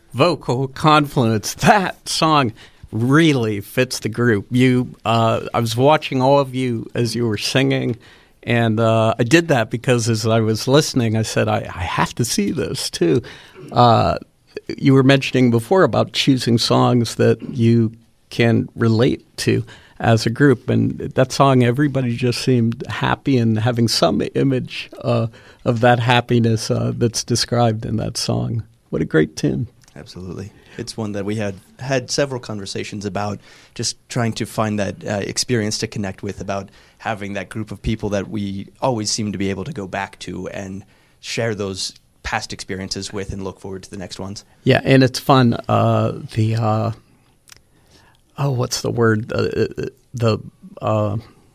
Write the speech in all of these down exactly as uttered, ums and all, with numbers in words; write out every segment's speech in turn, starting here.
Vocal Confluence. That song really fits the group. You, uh, I was watching all of you as you were singing, and uh, I did that because as I was listening, I said, I, I have to see this too. Uh, you were mentioning before about choosing songs that you can relate to as a group, and that song, everybody just seemed happy and having some image uh, of that happiness uh, that's described in that song. What a great tune. Absolutely. It's one that we had had several conversations about, just trying to find that uh, experience to connect with, about having that group of people that we always seem to be able to go back to and share those past experiences with and look forward to the next ones. Yeah, and it's fun. Uh, the, uh, oh, what's the word? Uh, the, uh,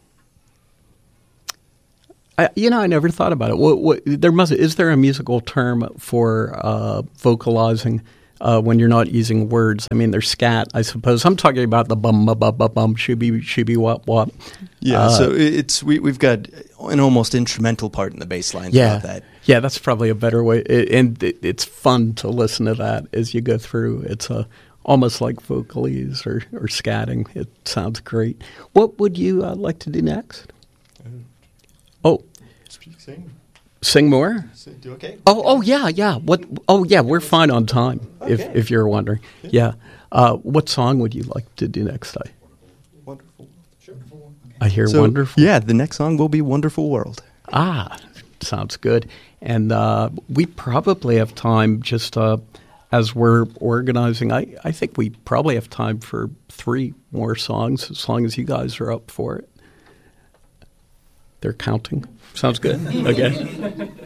I, you know, I never thought about it. What, what, there must, is there a musical term for uh, vocalizing Uh, when you're not using words? I mean, there's scat, I suppose. I'm talking about the bum, bum, bum, bum, bum, shooby, shooby, wop, wop. Yeah, uh, so it's we, we've got an almost instrumental part in the bass line yeah, throughout that. Yeah, that's probably a better way. It, and it, it's fun to listen to that as you go through. It's a, almost like vocalese or, or scatting. It sounds great. What would you uh, like to do next? Um, oh. Sing. Sing more? Do okay? Oh, oh yeah, yeah. What? Oh, yeah. We're fine on time. Okay. If if you're wondering, yeah. Uh, what song would you like to do next time? Wonderful. Sure. I hear So, wonderful. Yeah, the next song will be "Wonderful World." Ah, sounds good. And uh, we probably have time. Just uh, as we're organizing, I I think we probably have time for three more songs, as long as you guys are up for it. They're counting. Sounds good. Okay.